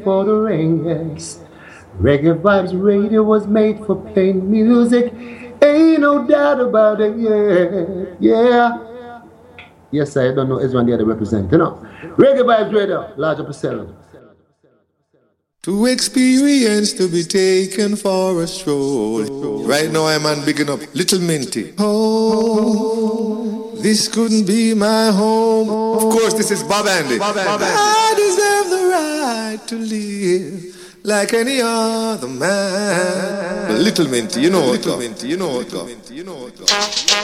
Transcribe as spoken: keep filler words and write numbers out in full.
for the rain, yes. Reggae Vibes Radio was made for playing music. Ain't no doubt about it, yeah. Yeah. Yes, I don't know Ezra the other represent, you know. Reggae Vibes Radio, larger percent. To experience, to be taken for a stroll. Right now I'm on bigging up Little Minty. Oh, this couldn't be my home. Of course, this is Bob Andy. Bob Andy. I deserve the right to live like any other man. But Little Minty, you know what? Little Minty, you know what?